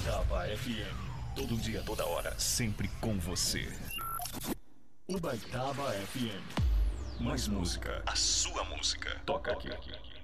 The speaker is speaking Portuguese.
Ubaitaba FM. Todo dia, toda hora, sempre com você. Ubaitaba FM. Mais música, a sua música. Toca aqui.